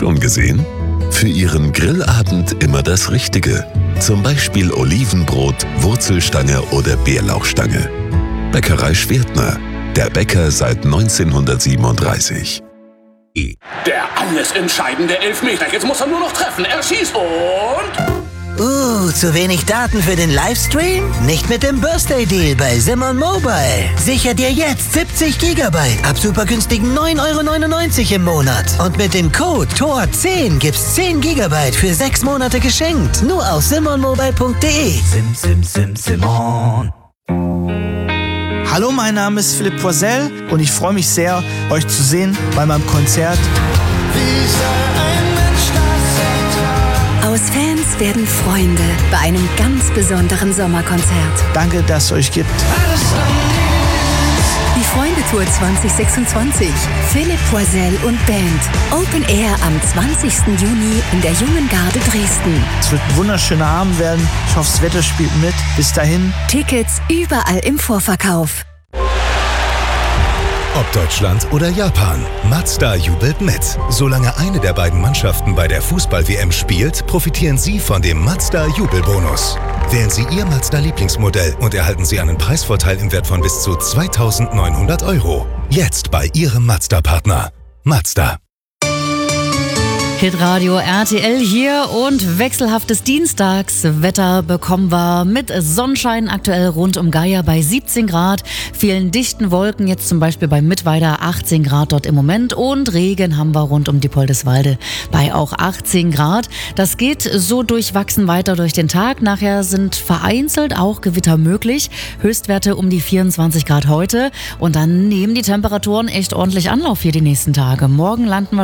Schon gesehen? Für Ihren Grillabend immer das Richtige. Zum Beispiel Olivenbrot, Wurzelstange oder Bärlauchstange. Bäckerei Schwertner. Der Bäcker seit 1937. Der alles entscheidende Elfmeter. Jetzt muss er nur noch treffen. Er schießt und... Zu wenig Daten für den Livestream? Nicht mit dem Birthday Deal bei Simon Mobile. Sicher dir jetzt 70 GB ab super günstigen 9,99 € im Monat. Und mit dem Code TOR10 gibt's 10 GB für 6 Monate geschenkt. Nur auf simonmobile.de. Simon. Hallo, mein Name ist Philipp Poisel und ich freue mich sehr, euch zu sehen bei meinem Konzert. Aus Fans werden Freunde bei einem ganz besonderen Sommerkonzert. Danke, dass es euch gibt. Die Freunde-Tour 2026. Philipp Poisel und Band. Open Air am 20. Juni in der Jungen Garde Dresden. Es wird ein wunderschöner Abend werden. Ich hoffe, das Wetter spielt mit. Bis dahin. Tickets überall im Vorverkauf. Ob Deutschland oder Japan, Mazda jubelt mit. Solange eine der beiden Mannschaften bei der Fußball-WM spielt, profitieren Sie von dem Mazda-Jubelbonus. Wählen Sie Ihr Mazda-Lieblingsmodell und erhalten Sie einen Preisvorteil im Wert von bis zu 2.900 €. Jetzt bei Ihrem Mazda-Partner. Mazda. Hitradio RTL hier und wechselhaftes Dienstagswetter bekommen wir mit Sonnenschein aktuell rund um Geier bei 17 Grad, vielen dichten Wolken, jetzt zum Beispiel bei Mittweida 18 Grad dort im Moment und Regen haben wir rund um Diepoldeswalde bei auch 18 Grad. Das geht so durchwachsen weiter durch den Tag. Nachher sind vereinzelt auch Gewitter möglich. Höchstwerte um die 24 Grad heute und dann nehmen die Temperaturen echt ordentlich Anlauf hier die nächsten Tage. Morgen landen wir